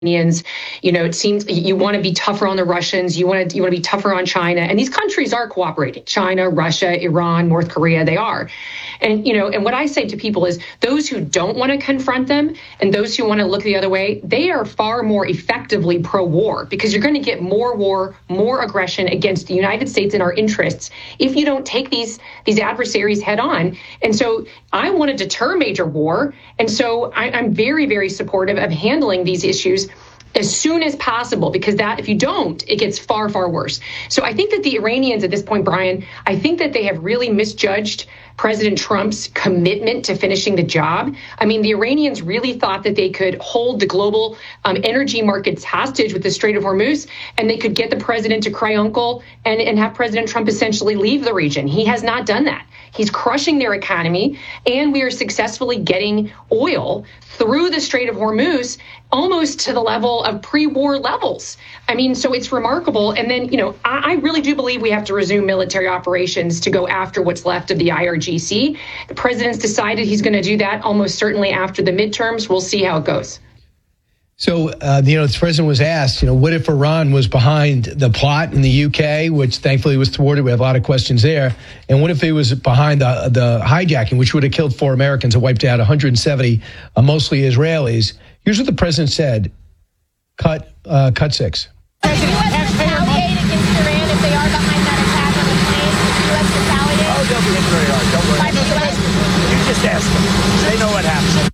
It seems you want to be tougher on the Russians. You want to be tougher on China. And these countries are cooperating. China, Russia, Iran, North Korea, they are. And what I say to people is those who don't want to confront them and those who want to look the other way, they are far more effectively pro-war, because you're going to get more war, more aggression against the United States and our interests if you don't take these adversaries head on. And so I want to deter major war. And so I'm very, very supportive of handling these issues as soon as possible, because that if you don't, it gets far, far worse. So I think that the Iranians at this point, Brian, I think that they have really misjudged President Trump's commitment to finishing the job. I mean, the Iranians really thought that they could hold the global energy markets hostage with the Strait of Hormuz, and they could get the president to cry uncle and have President Trump essentially leave the region. He has not done that. He's crushing their economy, and we are successfully getting oil through the Strait of Hormuz almost to the level of pre-war levels. I mean, so it's remarkable. And then, I really do believe we have to resume military operations to go after what's left of the IRGC. The president's decided he's going to do that almost certainly after the midterms. We'll see how it goes. So, the president was asked, what if Iran was behind the plot in the UK, which thankfully was thwarted? We have a lot of questions there. And what if he was behind the hijacking, which would have killed 4 Americans and wiped out 170, mostly Israelis? Here's what the president said. Cut 6. U.S. retaliate against Iran if they are behind that attack on the plane. U.S. retaliate? Oh, they'll be hit very hard. Don't worry. By the U.S.? You just ask them. They know what happened.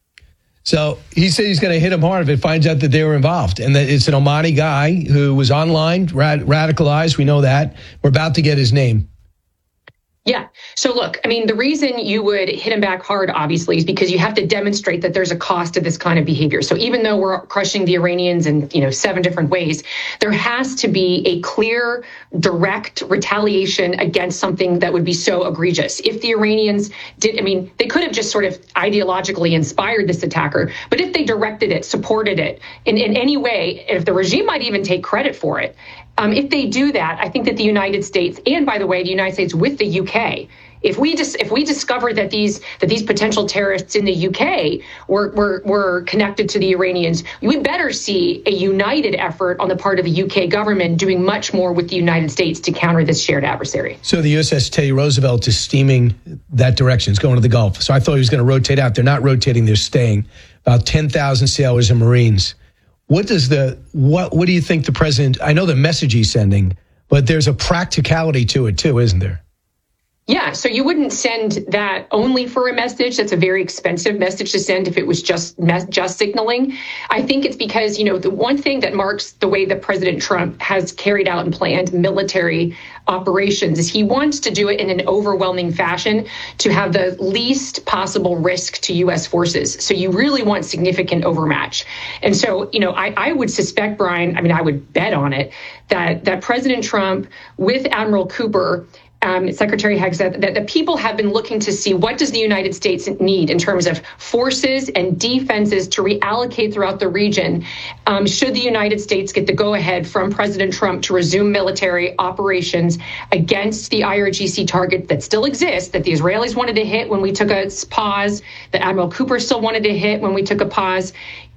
So he said he's going to hit him hard if it finds out that they were involved, and that it's an Omani guy who was online, radicalized. We know that. We're about to get his name. Yeah. So look, I mean, the reason you would hit him back hard, obviously, is because you have to demonstrate that there's a cost to this kind of behavior. So even though we're crushing the Iranians in, 7 different ways, there has to be a clear, direct retaliation against something that would be so egregious. If the Iranians did, they could have just sort of ideologically inspired this attacker, but if they directed it, supported it in any way, if the regime might even take credit for it, if they do that, I think that the United States, and by the way, the United States with the UK, if we discover that these potential terrorists in the UK were connected to the Iranians, we better see a united effort on the part of the UK government doing much more with the United States to counter this shared adversary. So the USS Teddy Roosevelt is steaming that direction. It's going to the Gulf. So I thought he was going to rotate out. They're not rotating. They're staying. About 10,000 sailors and Marines. What do you think the president, I know the message he's sending, but there's a practicality to it too, isn't there? Yeah, so you wouldn't send that only for a message. That's a very expensive message to send if it was just signaling. I think it's because, the one thing that marks the way that President Trump has carried out and planned military operations is he wants to do it in an overwhelming fashion to have the least possible risk to U.S. forces. So you really want significant overmatch. And so, I would suspect, Brian, I would bet on it, that President Trump with Admiral Cooper, Secretary Hagg said that the people have been looking to see what does the United States need in terms of forces and defenses to reallocate throughout the region. Should the United States get the go-ahead from President Trump to resume military operations against the IRGC target that still exists, that the Israelis wanted to hit when we took a pause, that Admiral Cooper still wanted to hit when we took a pause,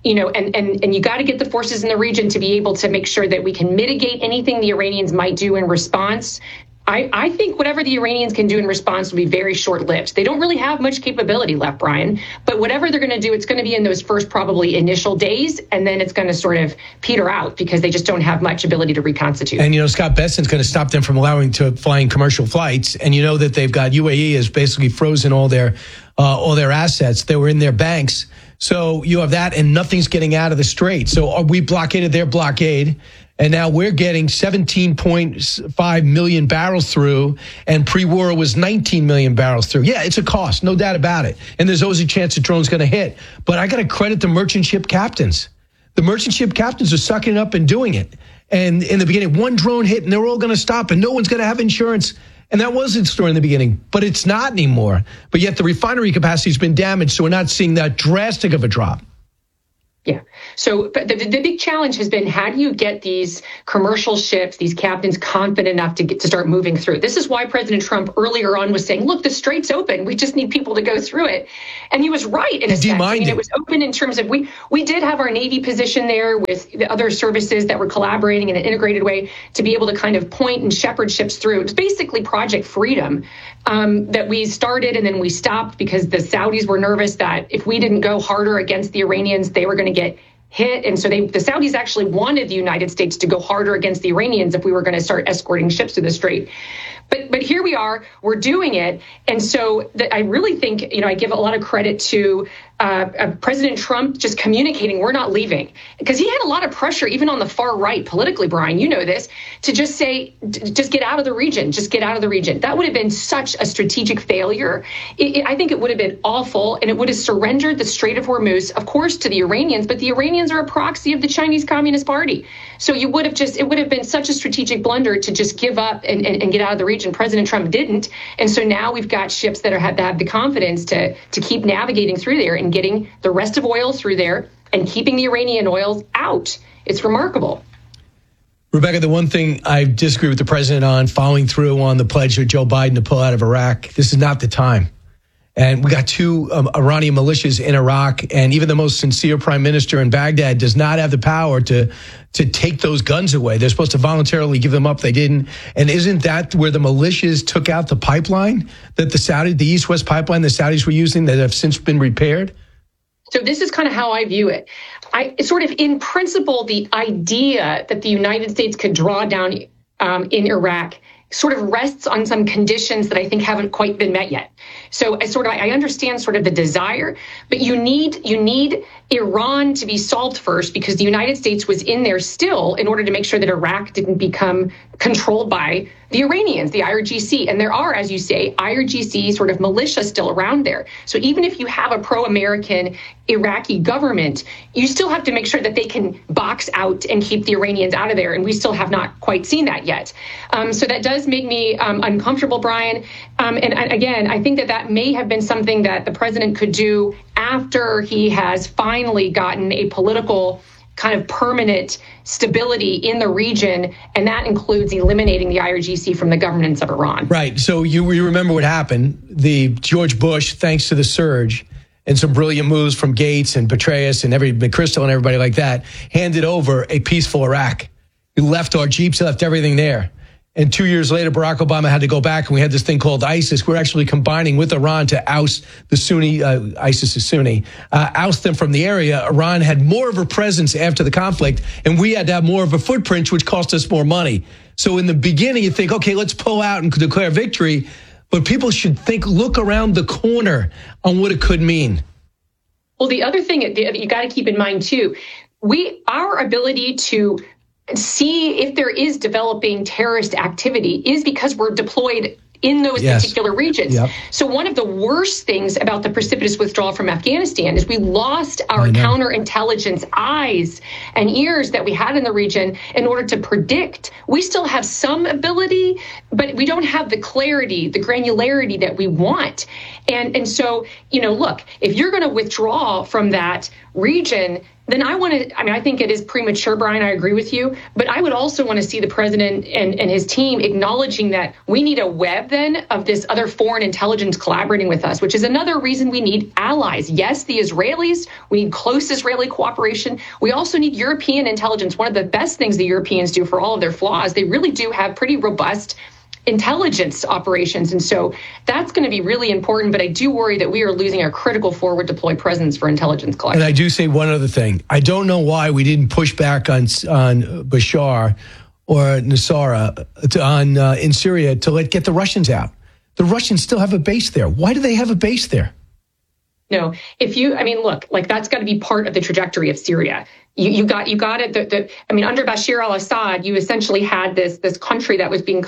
and you got to get the forces in the region to be able to make sure that we can mitigate anything the Iranians might do in response. I think whatever the Iranians can do in response will be very short-lived. They don't really have much capability left, Brian, but whatever they're going to do, it's going to be in those first probably initial days, and then it's going to sort of peter out because they just don't have much ability to reconstitute. And, Scott Bessent's going to stop them from allowing to flying commercial flights. And that they've got UAE has basically frozen all their assets. They were in their banks. So you have that, and nothing's getting out of the strait. So we blockaded their blockade. And now we're getting 17.5 million barrels through, and pre-war was 19 million barrels through. Yeah, it's a cost, no doubt about it. And there's always a chance the drone's going to hit. But I got to credit the merchant ship captains. The merchant ship captains are sucking it up and doing it. And in the beginning, one drone hit, and they're all going to stop, and no one's going to have insurance. And that was the story in the beginning, but it's not anymore. But yet the refinery capacity has been damaged, so we're not seeing that drastic of a drop. Yeah. So but the big challenge has been, how do you get these commercial ships, these captains, confident enough to start moving through? This is why President Trump earlier on was saying, look, the strait's open. We just need people to go through it. And he was right in a sense. I mean, it was open in terms of we did have our Navy position there with the other services that were collaborating in an integrated way to be able to kind of point and shepherd ships through. It was basically Project Freedom that we started, and then we stopped because the Saudis were nervous that if we didn't go harder against the Iranians, they were going to get hit. And so the Saudis actually wanted the United States to go harder against the Iranians if we were going to start escorting ships through the Strait. But here we are, we're doing it. And so I really think, I give a lot of credit to President Trump just communicating, we're not leaving, because he had a lot of pressure, even on the far right politically, Brian, you know this, to just say, just get out of the region, just get out of the region. That would have been such a strategic failure. I think it would have been awful, and it would have surrendered the Strait of Hormuz, of course, to the Iranians, but the Iranians are a proxy of the Chinese Communist Party. So it would have been such a strategic blunder to just give up and get out of the region. President Trump didn't. And so now we've got ships that have the confidence to keep navigating through there and getting the rest of oil through there and keeping the Iranian oils out. It's remarkable. Rebecca, the one thing I disagree with the president on, following through on the pledge of Joe Biden to pull out of Iraq, this is not the time. And we got two Iranian militias in Iraq, and even the most sincere prime minister in Baghdad does not have the power to take those guns away. They're supposed to voluntarily give them up. They didn't. And isn't that where the militias took out the pipeline that the East-West pipeline the Saudis were using that have since been repaired? So this is kind of how I view it. Sort of in principle, the idea that the United States could draw down in Iraq sort of rests on some conditions that I think haven't quite been met yet. So I understand sort of the desire, but you need Iran to be solved first, because the United States was in there still in order to make sure that Iraq didn't become controlled by the Iranians, the IRGC. And there are, as you say, IRGC sort of militia still around there. So even if you have a pro-American Iraqi government, you still have to make sure that they can box out and keep the Iranians out of there. And we still have not quite seen that yet. So that does make me uncomfortable, Brian. And again, I think that may have been something that the president could do after he has finally gotten a political kind of permanent stability in the region, and that includes eliminating the IRGC from the governance of Iran. Right. So you remember what happened. The George Bush, thanks to the surge and some brilliant moves from Gates and Petraeus and McChrystal and everybody like that, handed over a peaceful Iraq. He left our jeeps, left everything there. And 2 years later, Barack Obama had to go back, and we had this thing called ISIS. We're actually combining with Iran to oust the Sunni, ISIS is Sunni, oust them from the area. Iran had more of a presence after the conflict, and we had to have more of a footprint, which cost us more money. So in the beginning, you think, okay, let's pull out and declare victory. But people should look around the corner on what it could mean. Well, the other thing that you got to keep in mind, too, our ability to see if there is developing terrorist activity is because we're deployed in those particular regions. Yep. So one of the worst things about the precipitous withdrawal from Afghanistan is we lost our counterintelligence eyes and ears that we had in the region in order to predict. We still have some ability, but we don't have the clarity, the granularity that we want. And so, look, if you're going to withdraw from that region, then I think it is premature, Brian, I agree with you, but I would also want to see the president and his team acknowledging that we need a web then of this other foreign intelligence collaborating with us, which is another reason we need allies. Yes, the Israelis, we need close Israeli cooperation. We also need European intelligence. One of the best things the Europeans do, for all of their flaws, they really do have pretty robust intelligence operations. And so that's going to be really important. But I do worry that we are losing our critical forward deployed presence for intelligence collection. And I do say one other thing. I don't know why we didn't push back on Bashar or Nasrallah in Syria to get the Russians out. The Russians still have a base there. Why do they have a base there? No, look, that's got to be part of the trajectory of Syria. You got it. Under Bashar al-Assad, you essentially had this country that was being,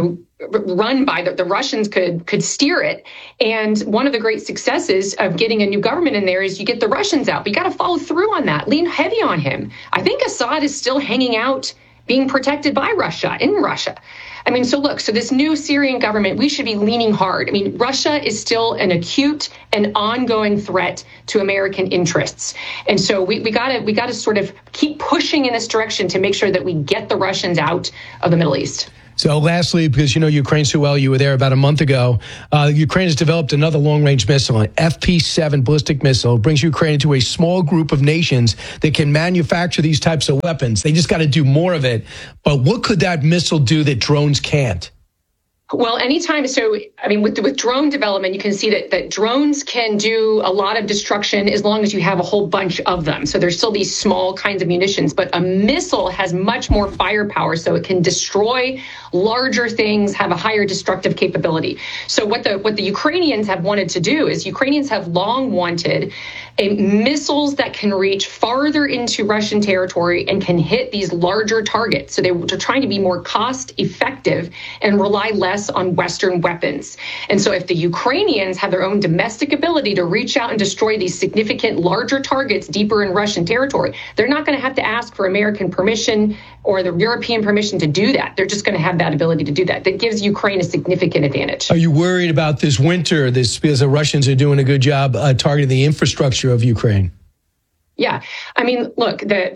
run by the Russians could steer it. And one of the great successes of getting a new government in there is you get the Russians out. But you got to follow through on that. Lean heavy on him. I think Assad is still hanging out being protected by Russia, in Russia. I mean, so look, so this new Syrian government, we should be leaning hard. I mean, Russia is still an acute and ongoing threat to American interests. And so we gotta sort of keep pushing in this direction to make sure that we get the Russians out of the Middle East. So lastly, because you know Ukraine so well, you were there about a month ago, Ukraine has developed another long-range missile, an FP7 ballistic missile. It brings Ukraine into a small group of nations that can manufacture these types of weapons. They just got to do more of it. But what could that missile do that drones can't? Well, anytime. So, I mean, with drone development, you can see that drones can do a lot of destruction as long as you have a whole bunch of them. So there's still these small kinds of munitions, but a missile has much more firepower, so it can destroy larger things, have a higher destructive capability. So what the Ukrainians have wanted to do is Ukrainians have long wanted missiles that can reach farther into Russian territory and can hit these larger targets. So they're trying to be more cost effective and rely less on Western weapons. And so if the Ukrainians have their own domestic ability to reach out and destroy these significant larger targets deeper in Russian territory, they're not going to have to ask for American permission or the European permission to do that. They're just going to have that ability to do that. That gives Ukraine a significant advantage. Are you worried about this winter, because the Russians are doing a good job targeting the infrastructure of Ukraine? Yeah, I mean, look,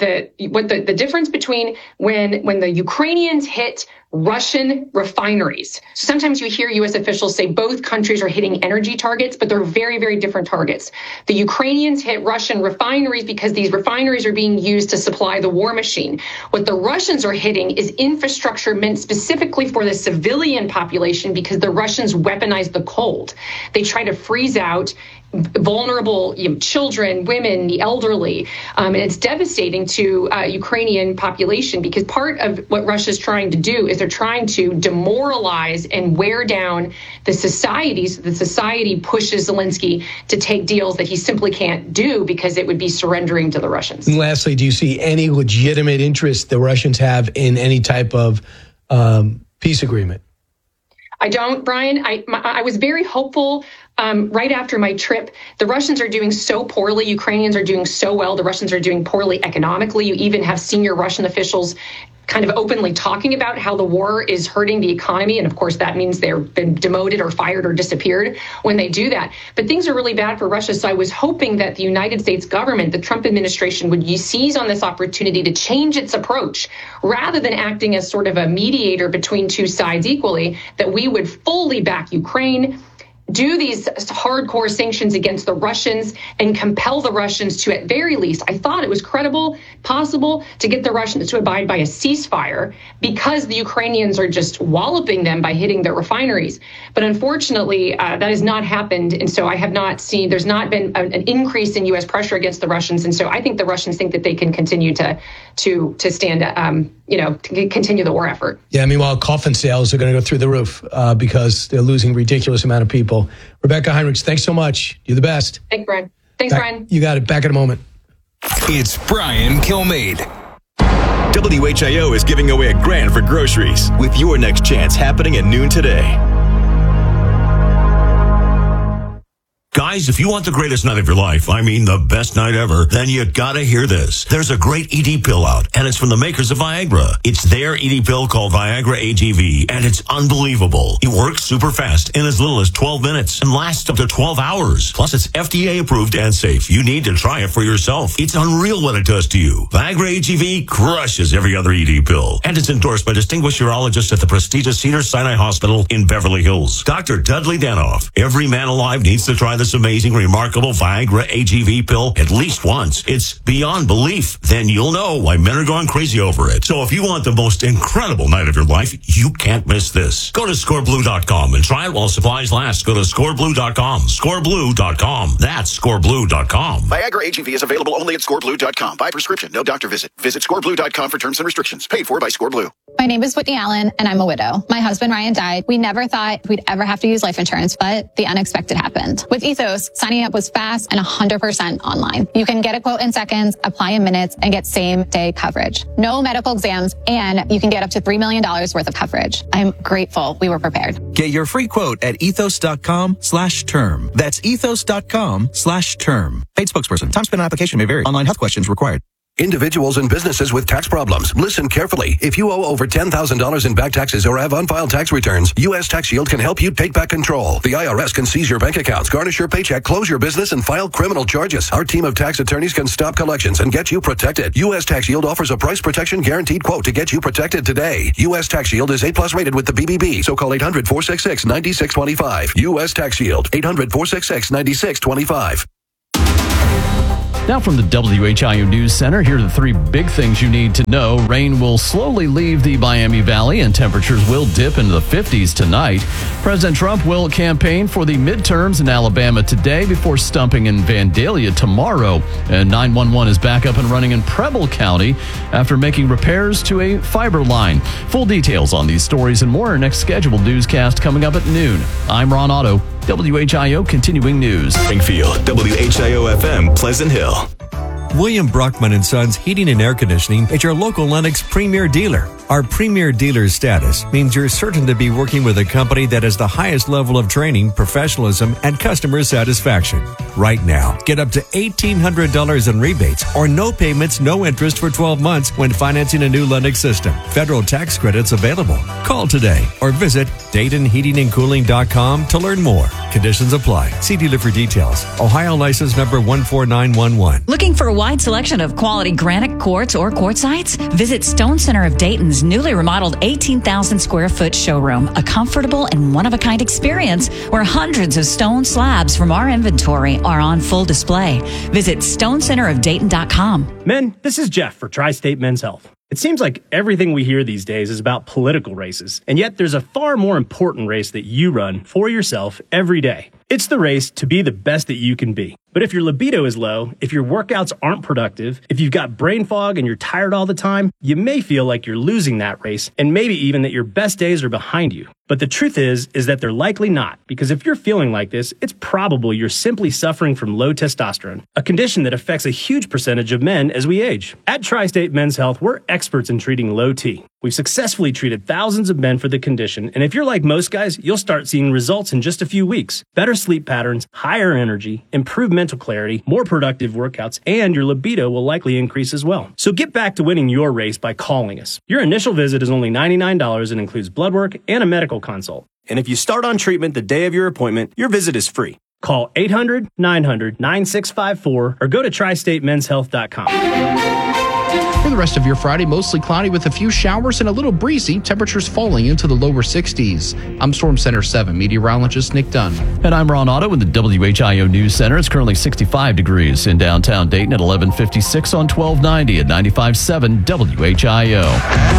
the difference between when the Ukrainians hit Russian refineries. So sometimes you hear U.S. officials say both countries are hitting energy targets, but they're very, very different targets. The Ukrainians hit Russian refineries because these refineries are being used to supply the war machine. What the Russians are hitting is infrastructure meant specifically for the civilian population because the Russians weaponize the cold. They try to freeze out vulnerable children, women, the elderly. And it's devastating to Ukrainian population because part of what Russia's trying to do is they're trying to demoralize and wear down the society. So the society pushes Zelensky to take deals that he simply can't do because it would be surrendering to the Russians. And lastly, do you see any legitimate interest the Russians have in any type of peace agreement? I don't, Brian. I was very hopeful right after my trip. The Russians are doing so poorly. Ukrainians are doing so well. The Russians are doing poorly economically. You even have senior Russian officials kind of openly talking about how the war is hurting the economy. And of course, that means they've been demoted or fired or disappeared when they do that. But things are really bad for Russia. So I was hoping that the United States government, the Trump administration, would seize on this opportunity to change its approach rather than acting as sort of a mediator between two sides equally, that we would fully back Ukraine, do these hardcore sanctions against the Russians and compel the Russians to, at very least, I thought it was possible to get the Russians to abide by a ceasefire because the Ukrainians are just walloping them by hitting their refineries. But unfortunately, that has not happened. And so I have not seen, there's not been an increase in U.S. pressure against the Russians. And so I think the Russians think that they can continue to stand, to continue the war effort. Yeah, meanwhile, coffin sales are going to go through the roof because they're losing a ridiculous amount of people. Rebecca Heinrichs, thanks so much. You're the best. Thanks, Brian. Brian. You got it. Back in a moment. It's Brian Kilmeade. WHIO is giving away $1,000 for groceries with your next chance happening at noon today. Guys, if you want the greatest night of your life, I mean the best night ever, then you gotta hear this. There's a great ED pill out, and it's from the makers of Viagra. It's their ED pill called Viagra AGV, and it's unbelievable. It works super fast in as little as 12 minutes and lasts up to 12 hours. Plus, it's FDA approved and safe. You need to try it for yourself. It's unreal what it does to you. Viagra AGV crushes every other ED pill, and it's endorsed by distinguished urologists at the prestigious Cedars-Sinai Hospital in Beverly Hills. Dr. Dudley Danoff. Every man alive needs to try this amazing, remarkable Viagra AGV pill at least once. It's beyond belief. Then you'll know why men are going crazy over it. So if you want the most incredible night of your life, you can't miss this. Go to scoreblue.com and try it while supplies last. Go to scoreblue.com. Scoreblue.com. That's scoreblue.com. Viagra AGV is available only at scoreblue.com. By prescription, no doctor visit. Visit scoreblue.com for terms and restrictions. Paid for by ScoreBlue. My name is Whitney Allen, and I'm a widow. My husband, Ryan, died. We never thought we'd ever have to use life insurance, but the unexpected happened. With Ethos, signing up was fast and 100% online. You can get a quote in seconds, apply in minutes, and get same-day coverage. No medical exams, and you can get up to $3 million worth of coverage. I'm grateful we were prepared. Get your free quote at ethos.com/term. That's ethos.com/term. Paid spokesperson. Time spent on application may vary. Online health questions required. Individuals and businesses with tax problems, listen carefully. If you owe over $10,000 in back taxes or have unfiled tax returns, U.S. Tax Shield can help you take back control. The IRS can seize your bank accounts, garnish your paycheck, close your business, and file criminal charges. Our team of tax attorneys can stop collections and get you protected. U.S. Tax Shield offers a price protection guaranteed quote to get you protected today. U.S. Tax Shield is A+ rated with the BBB, so call 800-466-9625. U.S. Tax Shield, 800-466-9625. Now from the WHIO News Center, here are the three big things you need to know. Rain will slowly leave the Miami Valley and temperatures will dip into the 50s tonight. President Trump will campaign for the midterms in Alabama today before stumping in Vandalia tomorrow. And 911 is back up and running in Preble County after making repairs to a fiber line. Full details on these stories and more. Next scheduled newscast coming up at noon. I'm Ron Otto, WHIO Continuing News. Springfield, WHIO-FM, Pleasant Hill. William Brockman & Sons Heating and Air Conditioning is your local Lennox premier dealer. Our premier dealer status means you're certain to be working with a company that has the highest level of training, professionalism, and customer satisfaction. Right now, get up to $1,800 in rebates or no payments, no interest for 12 months when financing a new Lennox system. Federal tax credits available. Call today or visit DaytonHeatingandCooling.com to learn more. Conditions apply. See dealer for details. Ohio license number 14911. Looking for a wide selection of quality granite, quartz, or quartzites? Visit Stone Center of Dayton's newly remodeled 18,000 square foot showroom, a comfortable and one-of-a-kind experience where hundreds of stone slabs from our inventory are on full display. Visit stonecenterofdayton.com. Men, this is Jeff for Tri-State Men's Health. It seems like everything we hear these days is about political races, and yet there's a far more important race that you run for yourself every day. It's the race to be the best that you can be. But if your libido is low, if your workouts aren't productive, if you've got brain fog and you're tired all the time, you may feel like you're losing that race, and maybe even that your best days are behind you. But the truth is that they're likely not, because if you're feeling like this, it's probable you're simply suffering from low testosterone, a condition that affects a huge percentage of men as we age. At Tri-State Men's Health, we're experts in treating low T. We've successfully treated thousands of men for the condition, and if you're like most guys, you'll start seeing results in just a few weeks. Better sleep patterns, higher energy, improved mental clarity, more productive workouts, and your libido will likely increase as well. So get back to winning your race by calling us. Your initial visit is only $99 and includes blood work and a medical consult. And if you start on treatment the day of your appointment, your visit is free. Call 800-900-9654 or go to tristatemenshealth.com. For the rest of your Friday, mostly cloudy with a few showers and a little breezy, temperatures falling into the lower 60s. I'm Storm Center 7 meteorologist Nick Dunn. And I'm Ron Otto in the WHIO News Center. It's currently 65 degrees in downtown Dayton at 11:56 on 1290 at 95.7 WHIO.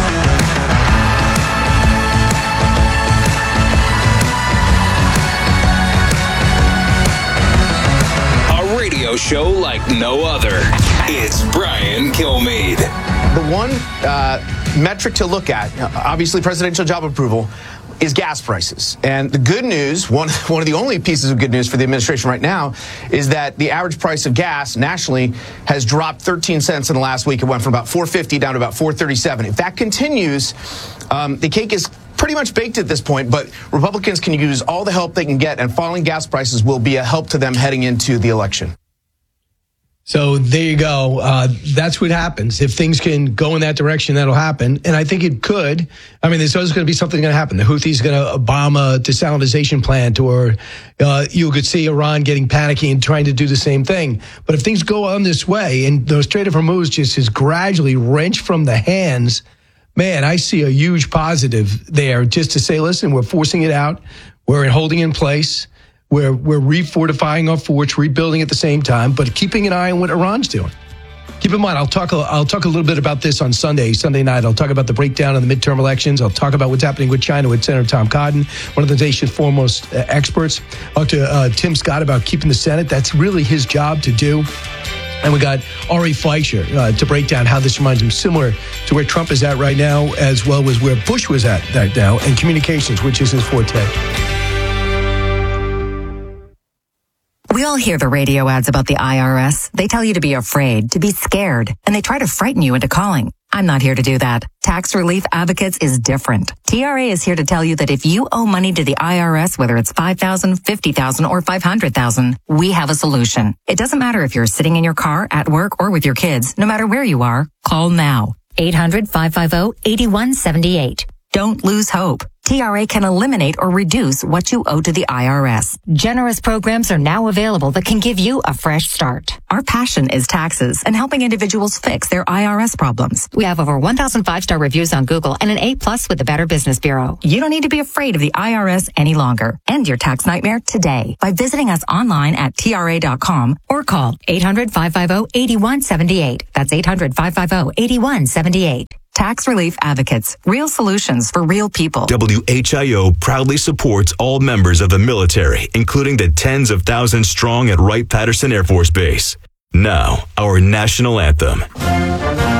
Show like no other. It's Brian Kilmeade. The one metric to look at, obviously presidential job approval, is gas prices. And the good news, one of the only pieces of good news for the administration right now, is that the average price of gas nationally has dropped 13 cents in the last week. It went from about $4.50 down to about $4.37. If that continues, the cake is pretty much baked at this point, but Republicans can use all the help they can get, and falling gas prices will be a help to them heading into the election. So there you go. That's what happens. If things can go in that direction, that'll happen. And I think it could. I mean, there's always going to be something going to happen. The Houthis going to bomb a desalinization plant, or you could see Iran getting panicky and trying to do the same thing. But if things go on this way and the Strait of Hormuz just is gradually wrenched from the hands, man, I see a huge positive there, just to say, listen, we're forcing it out. We're holding in place. We're refortifying our forts, rebuilding at the same time, but keeping an eye on what Iran's doing. Keep in mind, I'll talk a little bit about this on Sunday night. I'll talk about the breakdown of the midterm elections. I'll talk about what's happening with China with Senator Tom Cotton, one of the nation's foremost experts. I'll talk to Tim Scott about keeping the Senate. That's really his job to do. And we got Ari Fleischer to break down how this reminds him similar to where Trump is at right now, as well as where Bush was at right now, and communications, which is his forte. We all hear the radio ads about the IRS. They tell you to be afraid, to be scared, and they try to frighten you into calling. I'm not here to do that. Tax Relief Advocates is different. TRA is here to tell you that if you owe money to the IRS, whether it's $5,000, $50,000, or $500,000, we have a solution. It doesn't matter if you're sitting in your car, at work, or with your kids. No matter where you are, call now. 800-550-8178. Don't lose hope. TRA can eliminate or reduce what you owe to the IRS. Generous programs are now available that can give you a fresh start. Our passion is taxes and helping individuals fix their IRS problems. We have over 1,000 5-star reviews on Google and an A+ with the Better Business Bureau. You don't need to be afraid of the IRS any longer. End your tax nightmare today by visiting us online at TRA.com or call 800-550-8178. That's 800-550-8178. Tax Relief Advocates. Real solutions for real people. WHIO proudly supports all members of the military, including the tens of thousands strong at Wright-Patterson Air Force Base. Now, our national anthem.